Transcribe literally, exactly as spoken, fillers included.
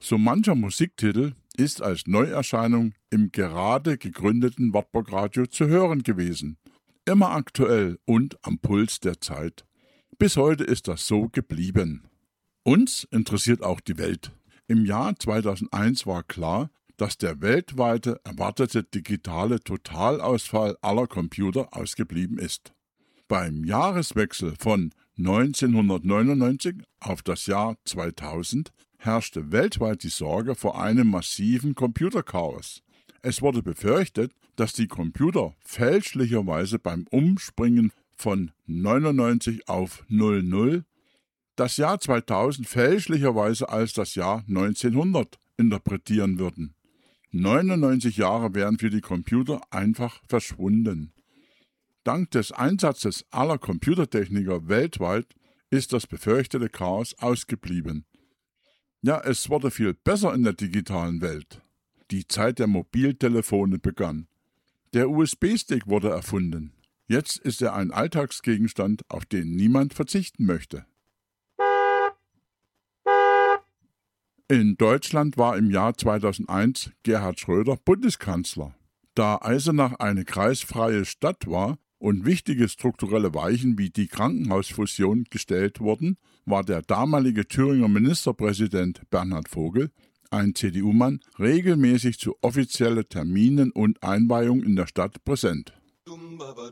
So mancher Musiktitel ist als Neuerscheinung im gerade gegründeten Wartburg Radio zu hören gewesen. Immer aktuell und am Puls der Zeit. Bis heute ist das so geblieben. Uns interessiert auch die Welt. Im Jahr zweitausendeins war klar, dass der weltweite erwartete digitale Totalausfall aller Computer ausgeblieben ist. Beim Jahreswechsel von neunzehnhundertneunundneunzig auf das Jahr zweitausend herrschte weltweit die Sorge vor einem massiven Computerchaos. Es wurde befürchtet, dass die Computer fälschlicherweise beim Umspringen von neunundneunzig auf null null das Jahr zweitausend fälschlicherweise als das Jahr neunzehnhundert interpretieren würden. neunundneunzig Jahre wären für die Computer einfach verschwunden. Dank des Einsatzes aller Computertechniker weltweit ist das befürchtete Chaos ausgeblieben. Ja, es wurde viel besser in der digitalen Welt. Die Zeit der Mobiltelefone begann. Der U S B-Stick wurde erfunden. Jetzt ist er ein Alltagsgegenstand, auf den niemand verzichten möchte. In Deutschland war im Jahr zweitausendeins Gerhard Schröder Bundeskanzler. Da Eisenach eine kreisfreie Stadt war und wichtige strukturelle Weichen wie die Krankenhausfusion gestellt wurden, war der damalige Thüringer Ministerpräsident Bernhard Vogel, ein C D U-Mann, regelmäßig zu offiziellen Terminen und Einweihungen in der Stadt präsent.